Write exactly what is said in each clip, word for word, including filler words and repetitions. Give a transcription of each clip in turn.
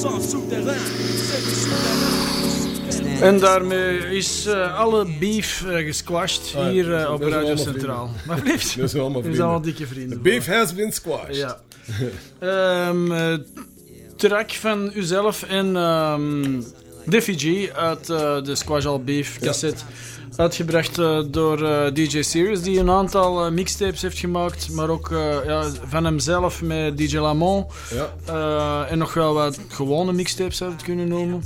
En daarmee is uh, alle beef uh, gesquashed ah, hier uh, op Radio Centraal. Maar blijft. Dat zijn allemaal vrienden. Dat zijn allemaal dikke vrienden. The beef has been squashed. Ja. um, uh, track van uzelf en um, Diffy G uit uh, de Squash All Beef cassette. Ja. Uitgebracht uh, door uh, D J Serious, die een aantal uh, mixtapes heeft gemaakt, maar ook uh, ja, van hemzelf met D J Lamont. Ja. Uh, en nog wel wat gewone mixtapes zou je het kunnen noemen.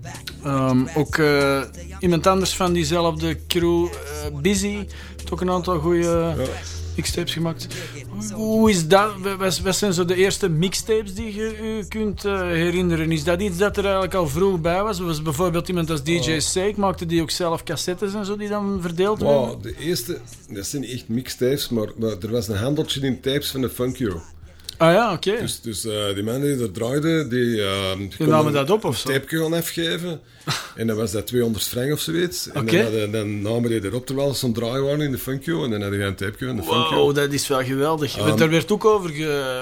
Um, ook uh, iemand anders van diezelfde crew, uh, Busy, heeft ook een aantal goede uh, ja. mixtapes gemaakt. Hoe is dat? Wat zijn zo de eerste mixtapes die je u kunt uh, herinneren? Is dat iets dat er eigenlijk al vroeg bij was? Was bijvoorbeeld iemand als D J Sake, maakte die ook zelf cassettes en zo die dan verdeeld werden? Wow, de eerste, dat zijn niet echt mixtapes, maar, maar er was een handeltje in tapes van de Funkio. Ah ja, oké. Okay. Dus, dus uh, die mannen die er draaiden, die, uh, die, die namen dat op of zo? Een tape gaan afgeven. En dan was dat tweehonderd frank of zoiets. En okay. dan, hadden, dan namen die erop terwijl ze zo'n draai waren in de Funkio. En dan hadden die een tape in de Funkio. Wow, dat is wel geweldig. Um, Daar werd ook over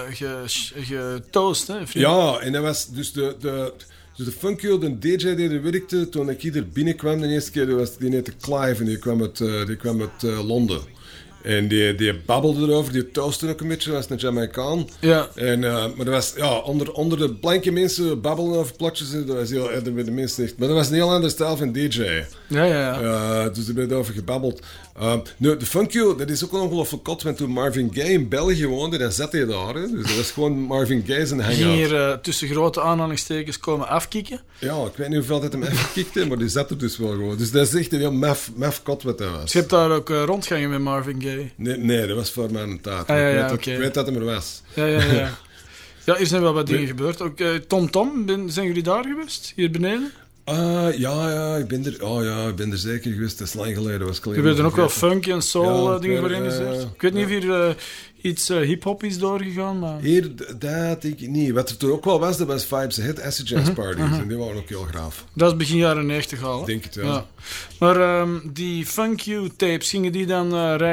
getoast, hè? Vriend? Ja, en dat was dus de... de Dus de Funkio, de D J die er werkte, toen ik hier binnenkwam de eerste keer, was, die heette Clive en die kwam uit, uh, die kwam uit uh, Londen. En die, die babbelde erover, die toastte ook een beetje, dat was een Jamaicaan. Ja. En, uh, maar dat was, ja, onder, onder de blanke mensen babbelen over plotjes, dat was heel erg bij de mensen echt. Maar dat was een heel andere stijl van D J. Ja, ja, ja. Uh, dus daar werd over gebabbeld. Uh, nu, de Funkio, dat is ook een ongelooflijk kot, want toen Marvin Gaye in België woonde, dan zat hij daar. Hè. Dus dat was gewoon Marvin Gaye zijn hangout. Ging hier uh, tussen grote aanhalingstekens komen afkicken? Ja, ik weet niet hoeveel dat hem afgekikte, maar die zat er dus wel gewoon. Dus dat is echt een heel maf, maf kot wat dat was. Dus je hebt daar ook uh, rondgangen met Marvin Gaye? Nee, nee, dat was voor mijn taart. Ah, ja, ja, ik, weet okay. ik weet dat hij er was. Ja, ja, ja. Ja, er zijn wel wat dingen nee. gebeurd. Ook uh, Tom Tom, ben, zijn jullie daar geweest? Hier beneden? Uh, ja, ja, ik ben er, oh, ja, ik ben er zeker geweest. Dat is lang geleden. Was er werden ook wel funky en soul ja, dingen waarin gezet. Uh, ik weet niet ja. of hier uh, iets uh, hip-hop is doorgegaan. Maar... Hier, dat denk ik niet. Wat er toen ook wel was, dat was Vibes Ahead Acid Jazz Parties. Uh-huh, uh-huh. En die waren ook heel graaf. Dat is begin jaren negentig al. Ik denk het wel. Ja. Maar um, die Funk You tapes, gingen die dan uh,